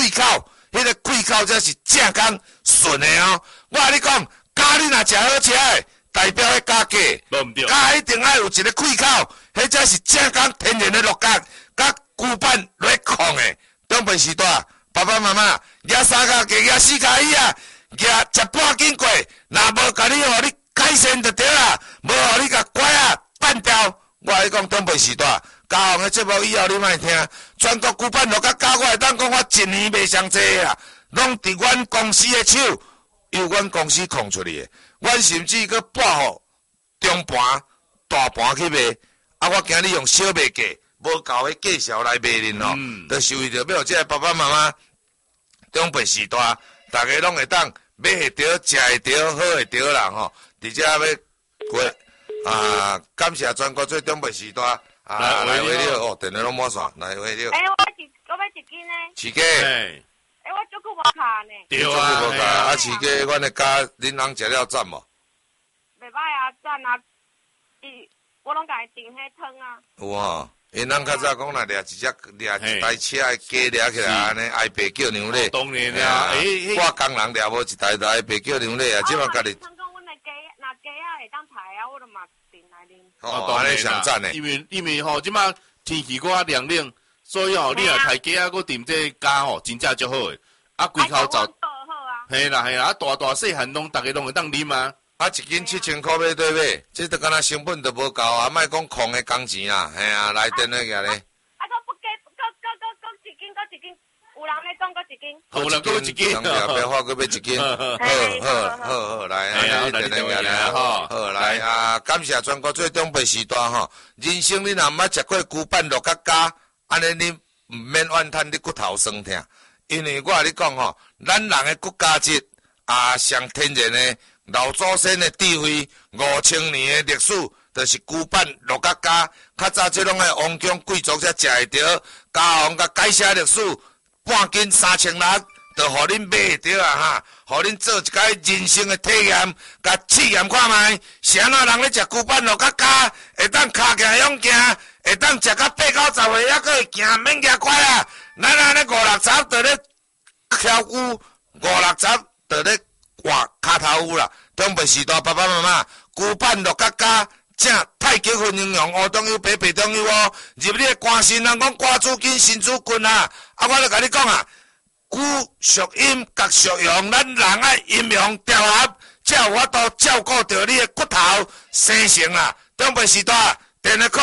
气口，迄个气口才是正刚顺的哦。我甲你讲，家你若食好食的，代表迄家价，家一定爱有一个气口，迄才是正刚天然的鹿角，甲骨板落控的。中平时代，爸爸妈妈举三脚鸡，举四脚椅啊，举食半斤过，若无甲你互你改善就对啦，无互你甲拐啊绊掉。我甲你讲，中平时代。交行的节目以后，你莫听。全国骨板鹿角教我会当讲，我一年卖上济啊，拢伫阮公司的手，由阮公司控出去的。阮甚至搁拨互中盘、大盘去卖，啊，我今日用小卖价，无够迄价销来卖恁吼，就是为着要互即个爸爸妈妈中辈时代，大家拢会当买会着、食会着、好会着啦吼。而且要过感谢全国最中辈时代。来回了哦，电话拢满线，来回了。 我要一斤呢。 饲鸡。 我足久无卡呢。 对啊。足久无卡，饲鸡，阮的家恁翁食了赞无？ 袂歹啊，赞啊！我拢甲伊订迄汤啊。 有吼，因咱较早讲若掠一台车的鸡掠起来安尼，挨白叫牛奶。 当然啦， 我工人掠无一台就挨白叫牛奶啊，即马家己。 汤讲阮的鸡，若鸡啊会当排啊，我就嘛订来啉。 哦，安尼上赞的。 因为吼，即马天气搁较凉冷，所以吼，你若开鸡啊，搁订这家吼，真正足好诶。啊，规口走。嘿啦，啊，大细汉拢，逐个拢会当啉啊。 啊，一斤7000块买对买，这都敢若成本都无够啊，莫讲空的工钱啦，嘿啊，来电那个咧。 啊，搁不加，搁一斤，有人咧讲搁一斤。 有人搁一斤， 上条白花搁买一斤，好，来，来电那个咧，好来啊，感谢全国最中辈时代吼，人生你若毋捌食过骨板鹿角夹，安尼你毋免怨叹你骨头酸痛，因为我甲你讲吼，咱人的骨架质上天然的。老祖先的智慧，5000年的历史，就是骨板鹿角夹。较早这拢个王公贵族才食会着，家行甲改写历史，半斤3600，就互恁买会着啊哈，互恁做一个人生的体验，甲试验看卖，是安怎人咧食骨板鹿角夹，会当骹行勇行，会当食到8、90岁还佫会行，免惊怪啊！咱安尼5、60就咧跳舞，5、60就咧。哇，骹头有啦！中辈时代爸爸妈妈，骨板鹿角夹，正太极分营养，乌中药白白中药哦。入你的肝肾，人讲肝主筋，肾主骨啊！啊，我咧甲你讲啊，骨属阴，角属阳，咱人爱阴阳调和，才有法度照顾到你的骨头生成啊！中辈时代，电话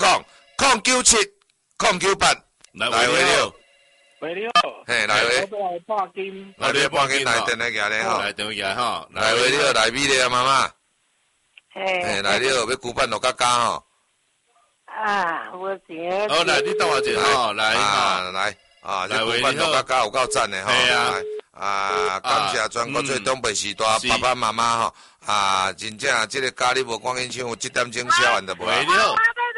0800097098，来回了。 喂，你好。 嘿，来喂。 我来半斤。 来你半斤来，电话举咧吼。 来电话举吼。 来喂，你好，来米咧妈妈。 嘿。 来你好，要骨板鹿角夹吼。 啊，无钱。 好，来你等我一下吼，来来这骨板鹿角夹有够赞的吼。来感谢全国最东北时代爸爸妈妈吼。真正这个家你无赶紧抢，有7点钟写完就无。 喂，你好。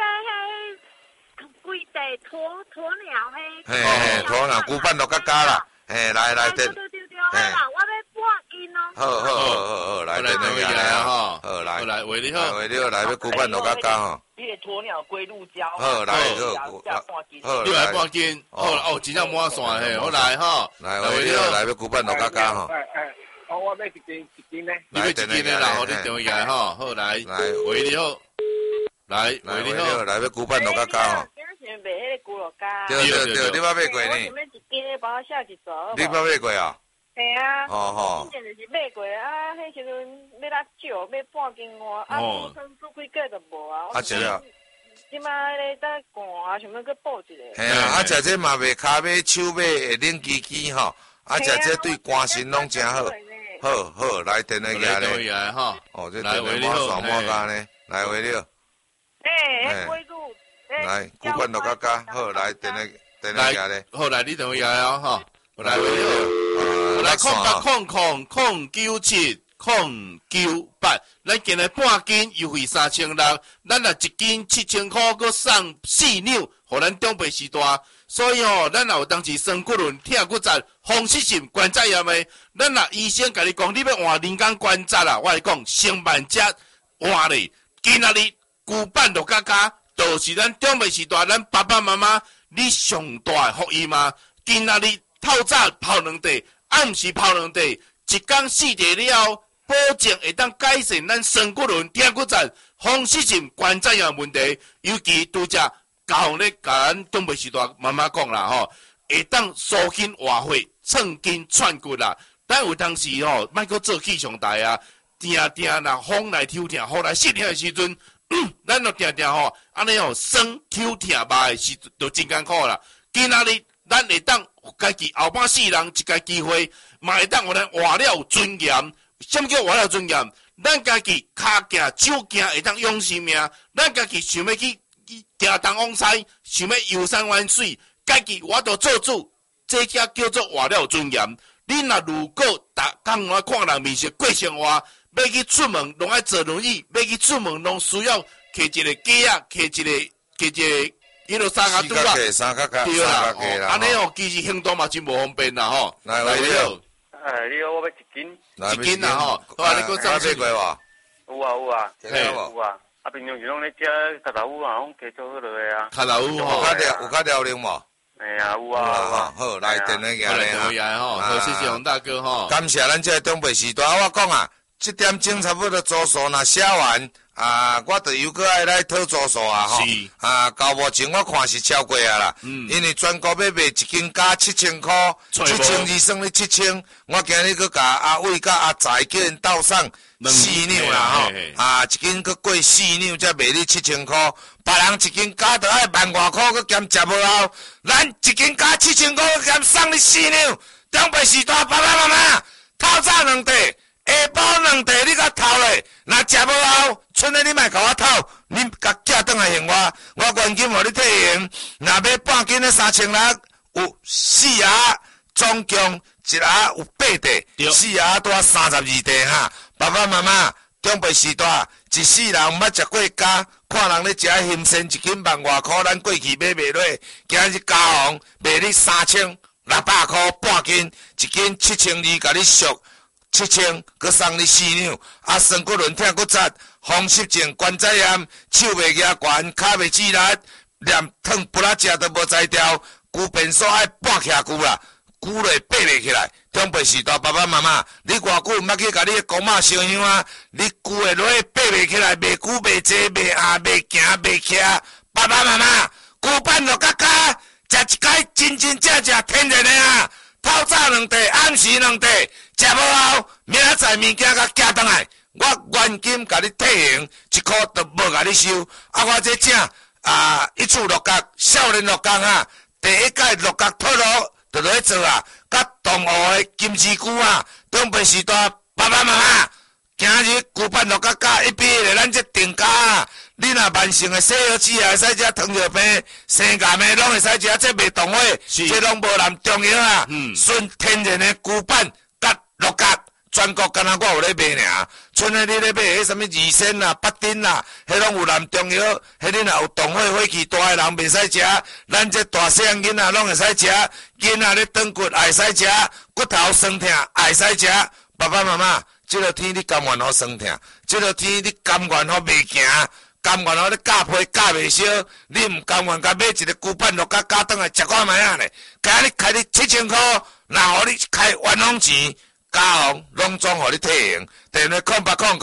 鸵鸟嘿， 鸵鸟骨板鹿角夹啦，来， 对，好啦，我要半斤哦。 好，来，电话举来啊，好来， 喂你好， 来要骨板鹿角夹吼。 这个鸵鸟龟鹿胶， 好来， 好，你来半斤，好真正满线嘿，好来吼， 来喂你好，来要骨板鹿角夹吼。 我要一斤呢。 你要一斤的啦，好，你电话举吼，好来，喂你好，来喂你好， 来要骨板鹿角夹吼。 卖迄个骨头夹。 对，你捌买过呢？ 我想要一斤的，帮我写一撮。 你捌买过啊？ 系啊。 哦。 之前就是买过啊，迄时阵要较少，买半斤外，做几个就无啊。 啊，是啊。 即摆咧在干啊，想要去补一个。 系啊，食这嘛袂骹买手买会冷叽叽吼，食这对肝肾拢真好。好，来电话举咧。 吼。 哦，这电话满线满家呢，来回了。 龟鹿。 来，骨板鹿角夹，好来，电话举咧。 好来，你电话举啊，吼，来喂你好，来0800097098，咱今日半斤优惠3600，咱若一斤7000块，搁送4两，互咱中辈时代。所以吼，咱若有当时酸骨轮、疼骨折、风湿性关节炎的，咱若医生甲你讲，你要换人工关节啦，我来讲成万只换咧，今仔日骨板鹿角夹。就是咱中辈时代，咱爸爸妈妈，你上大的福音啊！今仔日透早泡两茶，暗时泡两茶，一天4茶了后，保证会当改善咱酸骨轮、疼骨层、风湿性关节炎问题，尤其拄则教咧甲咱东北时代妈妈讲啦吼，会当疏筋活血、创筋串骨啦。咱有当时吼，莫阁做气象台啊，定啦风来抽疼、雨来湿疼的时阵，咱就定吼，安尼吼酸抽疼麻的时就真艰苦啦。今仔日咱会当家己后半世人一个机会，嘛会当互咱活了有尊严。什么叫活了有尊严？咱家己骹行、手行会当养生命，咱家己想要去行东往西，想要游山玩水，家己我都做主，这才叫做活了有尊严。恁若如果工来看人面色过生活，要去出门拢爱坐轮椅，要去出门拢需要摕一个架啊，摕一个迄落三角拄啊，对啦，安尼哦，其实行动嘛真无方便啦吼。 来你好， 你好，我要一斤啦吼，好啊，你讲上次有啊， 有啊，啊平常时拢咧食卡达乌啊，拢加做好落的啊。 卡达乌吼， 有较了灵无？ 哎呀，有啊， 好，来电话好来吼，好，谢谢洪大哥吼。 感谢咱这东北时代，我讲啊，7点钟差不多住宿若写完。我就又搁爱来讨住宿啊吼！到目前我看是超过啊啦，因为全国要卖一斤加7000块，7000算你7000，我今日搁甲阿伟甲阿财叫因斗送4两啦吼，一斤搁过4两才卖你7000块，别人一斤加就爱10000多块，搁兼食无后，咱一斤加7000块，搁兼送你4两，东北时代爸爸妈妈透早2茶。下晡2茶你甲偷咧，若食无后，剩的你莫甲我偷，你甲寄转来还我原金互你退还。若要半斤的3600，有4盒，总共1盒有8茶，4盒多32茶哈。爸爸妈妈，中北时代一世人捌食过家，看人咧食新鲜，一斤10000多块，咱过去买袂落，今日加红卖你3600块半斤，一斤7200，甲你俗。7000，佮送你4两，酸骨轮疼骨折，风湿症关节炎，手袂举悬，骹袂止力，连汤不拉食都无才调，牛便所爱搬起久啦，久落爬袂起来。中北时代爸爸妈妈，你偌久毋捌去甲你的公妈烧香啊？你久的落去爬袂起来，袂久袂坐袂下袂行袂徛。爸爸妈妈，牛板落甲骹，食一摆真正天然的啊！透早2茶，暗时2茶，食无后，明仔载物件甲寄转来，我原金甲你退还，1块都无甲你收。我这正一次6角，少年6角啊，第一届6角套路就落去做啊，甲同学的金丝菇啊，东北时代爸爸妈妈，今日牛板6角价一比咧，咱这定价啊。你若慢性的细腰子也会使食糖尿病，生癌的拢会使食，这袂动货，这拢无含中药啊。纯天然的牛板甲6角，全国敢若我有咧卖尔。剩的你咧买迄什么二仙啦、八丁啦，迄拢有含中药，迄你若有动火火气大的人袂使食，咱这大细囡仔拢会使食，囡仔咧长骨也会使食，骨头酸痛也会使食。爸爸妈妈，这个天你甘愿好酸痛，这个天你甘愿好袂行。甘愿互你加皮加袂烧，你毋甘愿甲买一个牛板6角加转来食看卖啊咧？今日开你7000块，若互你开冤枉钱，加红拢总互你退还。电话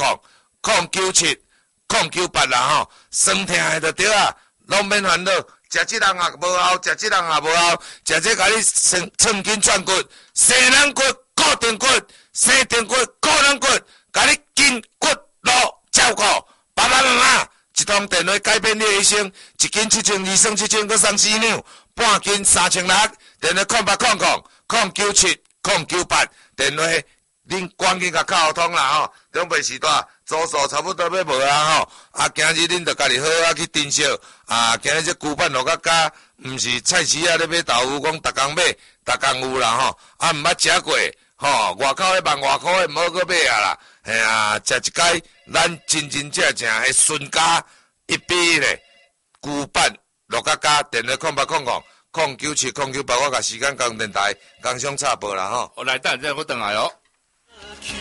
0800-097-098啦吼，酸痛的就对啊，拢免烦恼。食这人也无效，食这人也无效，食这甲你寸筋串骨、生软骨、固定骨、生定骨、固软骨，甲你筋骨路照顾。爸爸妈妈。一通电话改变你的一生，一斤7200，算7000，搁送4两，半斤3600。电话0800-097-098，电话恁赶紧甲敲通啦吼！中北时代住宿差不多要无啊吼，今日恁着家己好好去珍惜。今日这牛板6角价，毋是菜市咧买豆腐，讲逐工买，逐工有啦吼。毋捌食过吼，外口迄10000多块，毋好搁买啊啦。嘿啊，食一摆，咱真正的顺家一比咧，牛板6角价，电话0800-097-098，我甲时间讲电台，工商插播啦吼。 我来等阵，我等来哦。